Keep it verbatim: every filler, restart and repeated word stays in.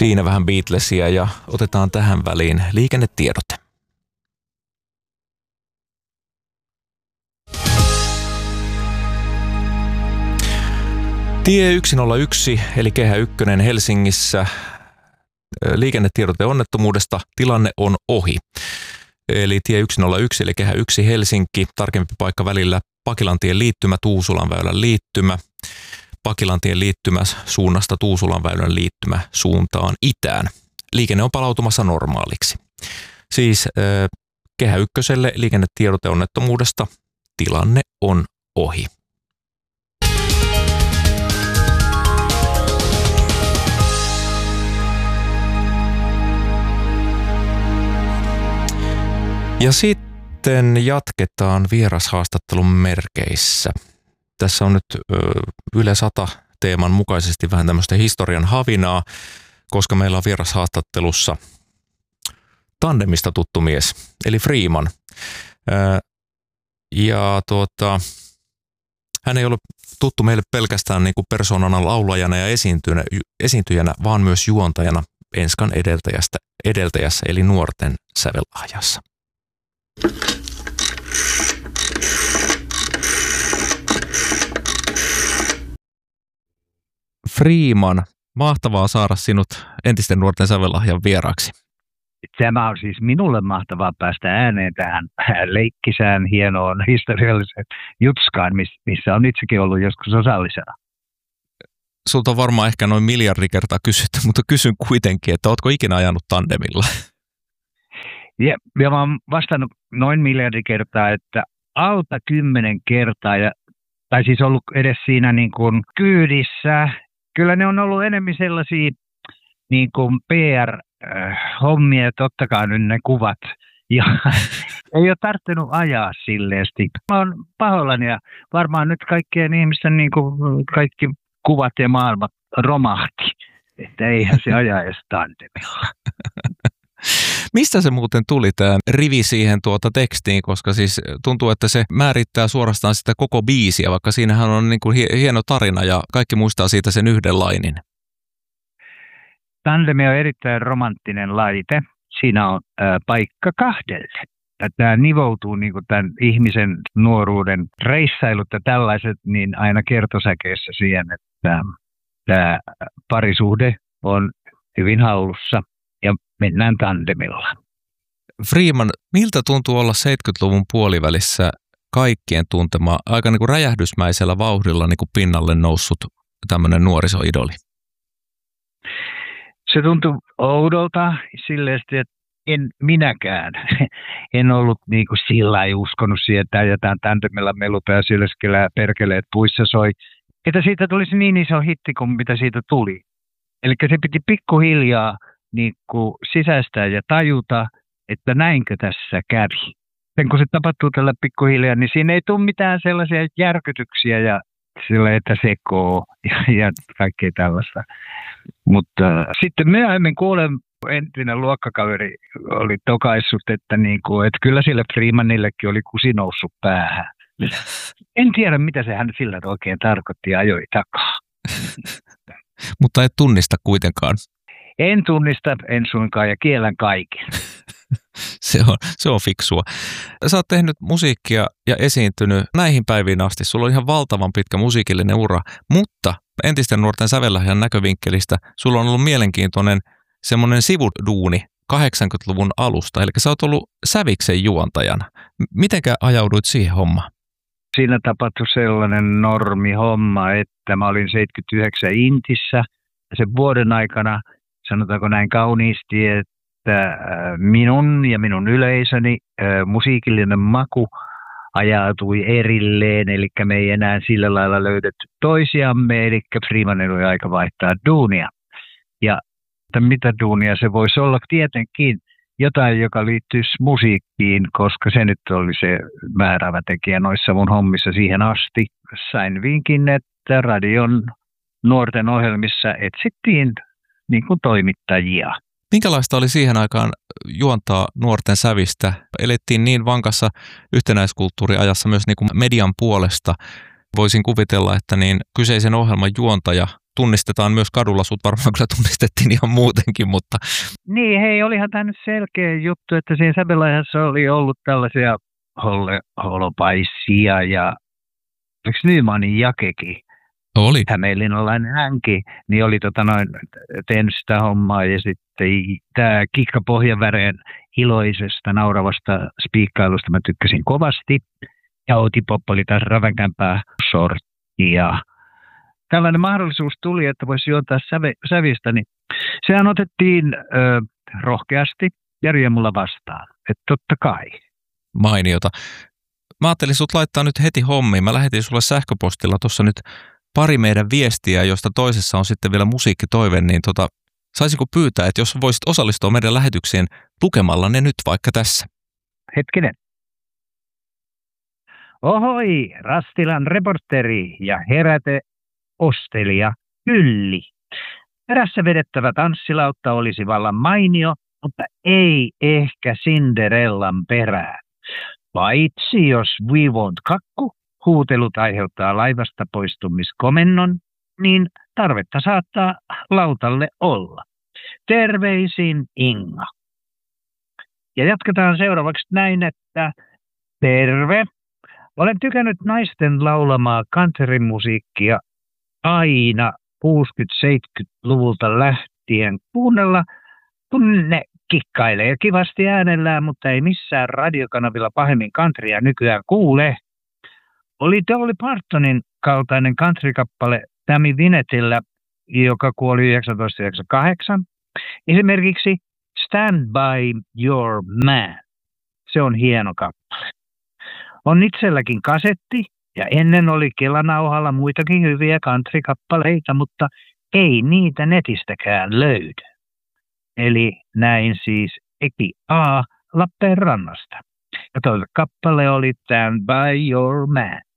Siinä vähän Beatlesia ja otetaan tähän väliin liikennetiedote. Tie yksi nolla yksi eli Kehä ykkönen Helsingissä. Liikennetiedote onnettomuudesta. Tilanne on ohi. Eli tie yksi nolla yksi eli Kehä yksi Helsinki. Tarkempi paikka välillä Pakilantien liittymä, Tuusulanväylän liittymä. Pakilantien liittymä suunnasta Tuusulanväylän liittymä suuntaan itään. Liikenne on palautumassa normaaliksi. Siis äh, Kehä ykköselle liikennetiedote onnettomuudesta. Tilanne on ohi. Ja sitten jatketaan vierashaastattelun merkeissä. Tässä on nyt ö, Yle sata teeman mukaisesti vähän tämmöistä historian havinaa, koska meillä on vierashaastattelussa tandemista tuttu mies, eli Freeman. Ö, ja tuota, hän ei ole tuttu meille pelkästään niin kuin persoonana, laulajana ja esiintyjänä, esiintyjänä, vaan myös juontajana Enskan edeltäjästä, edeltäjässä, eli Nuorten sävelahjassa. Freeman, mahtavaa saada sinut entisten Nuorten sävelahjan vieraaksi. Tämä on siis minulle mahtavaa päästä ääneen tähän leikkisään, hienoon, historialliseen jutskaan, missä on itsekin ollut joskus osallisena. Sulta on varmaan ehkä noin miljardi kertaa kysytty, mutta kysyn kuitenkin, että ootko ikinä ajanut tandemilla? Ja, ja mä oon vastannut noin miljardi kertaa, että alta kymmenen kertaa, ja, tai siis ollut edes siinä niin kuin kyydissä. Kyllä ne on ollut enemmän sellaisia niin kuin P R-hommia, totta kai nyt ne kuvat. Ja ei ole tarvinnut ajaa silleesti. Mä oon pahoillani ja varmaan nyt kaikkien ihmisten niin kuin kaikki kuvat ja maailmat romahti. Että eihän se aja edes tandemilla. Mistä se muuten tuli tämä rivi siihen tuota tekstiin, koska siis tuntuu, että se määrittää suorastaan sitä koko biisiä, vaikka siinähän on niin kuin hieno tarina ja kaikki muistaa siitä sen yhden lainin. Tandemi on erittäin romanttinen laite. Siinä on ä, paikka kahdelle. Tämä nivoutuu niin kuin tämän ihmisen nuoruuden reissailut ja tällaiset niin aina kertosäkeessä siihen, että tämä parisuhde on hyvin hallussa. Ja mennään tandemilla. Freeman, miltä tuntuu olla seitsemänkymmentäluvun puolivälissä kaikkien tuntema, aika niin kuin räjähdysmäisellä vauhdilla niin kuin pinnalle noussut tämmöinen nuorisoidoli? Se tuntui oudolta silleen, että en minäkään. En ollut niin kuin sillä lailla uskonut siihen, että jotain tandemilla meluta ja syleskellä perkeleet puissa soi. Että siitä tulisi niin iso hitti kuin mitä siitä tuli. Eli se piti pikkuhiljaa niin kuin sisäistää ja tajuta, että näinkö tässä kävi. Sen kun se tapahtuu tällä pikkuhiljaa, niin siinä ei tule mitään sellaisia järkytyksiä ja sillä, että sekoo ja, ja kaikkea tällaista. Mutta äh, sitten myöhemmin kuulen, entinen luokkakaveri oli tokaissut, että, niin kuin, että kyllä sille Freemanillekin oli kusi noussut päähän. En tiedä, mitä se hän sillä oikein tarkoitti ja ajoi takaa. Mutta et tunnista kuitenkaan. En tunnista, en suinkaan ja kiellän kaiken. se, on, se on fiksua. Sä oot tehnyt musiikkia ja esiintynyt näihin päiviin asti. Sulla on ihan valtavan pitkä musiikillinen ura, mutta entisten Nuorten sävelahjan näkövinkkelistä sulla on ollut mielenkiintoinen semmoinen sivuduuni kahdeksankymmentäluvun alusta. Eli sä oot ollut säviksen juontajana. Mitenkä ajauduit siihen hommaan? Siinä tapahtui sellainen normi homma, että mä olin seitsemänkymmentäyhdeksän Intissä sen vuoden aikana. Sanotaanko näin kauniisti, että minun ja minun yleisöni musiikillinen maku ajautui erilleen, eli me ei enää sillä lailla löydetty toisiamme, eli Freeman oli aika vaihtaa duunia. Ja mitä duunia se voisi olla? Tietenkin jotain, joka liittyisi musiikkiin, koska se nyt oli se määräävä tekijä noissa mun hommissa siihen asti. Sain vinkin, että radion nuorten ohjelmissa etsittiin niin kuin toimittajia. Minkälaista oli siihen aikaan juontaa nuorten sävistä? Elettiin niin vankassa yhtenäiskulttuuriajassa myös niin kuin median puolesta. Voisin kuvitella, että niin kyseisen ohjelman juontaja tunnistetaan myös kadulla, sut varmaan kyllä tunnistettiin ihan muutenkin, mutta... Niin, hei, olihan tämä nyt selkeä juttu, että siinä Sävelaihassa oli ollut tällaisia holle, holopaisia ja eikö Nymanin Jakekin? Oli. Hämeenlinnalainen hänkin, niin oli tota noin, tehnyt sitä hommaa ja sitten tämä Kikka Pohjanväreen iloisesta, nauravasta spiikkailusta mä tykkäsin kovasti. Ja Outi Pop oli taas räväkämpää sorttia. Tällainen mahdollisuus tuli, että voisi juontaa säve, sävistä, niin sehän otettiin ö, rohkeasti ja riemulla vastaan. Että totta kai. Mainiota. Mä ajattelin sut laittaa nyt heti hommiin. Mä lähetin sulle sähköpostilla tuossa nyt pari meidän viestiä, josta toisessa on sitten vielä musiikkitoive, niin tota, saisiko pyytää, että jos voisit osallistua meidän lähetykseen lukemalla ne nyt vaikka tässä? Hetkinen. Ohoi, Rastilan reporteri ja heräte ostelija Ylli. Perässä vedettävä tanssilautta olisi vallan mainio, mutta ei ehkä Cinderellan perään. Paitsi jos We Want kakku huutelut aiheuttaa laivasta poistumiskomennon, niin tarvetta saattaa lautalle olla. Terveisin Inga. Ja jatketaan seuraavaksi näin, että terve. Olen tykännyt naisten laulamaa countrymusiikkia aina kuusikymmentä-seitsemänkymmentäluvulta lähtien kuunnella, kun ne kikkailee kivasti äänellään, mutta ei missään radiokanavilla pahemmin countrya nykyään kuule. Oli Dolly Partonin kaltainen countrykappale Tammy Wynetillä, joka kuoli yhdeksäntoista yhdeksänkymmentäkahdeksan. Esimerkiksi Stand by Your Man. Se on hieno kappale. On itselläkin kasetti ja ennen oli Kelanauhalla muitakin hyviä countrykappaleita, mutta ei niitä netistäkään löydy. Eli näin siis Eki A. Lappeenrannasta. Ja toinen kappale oli Stand by Your Man.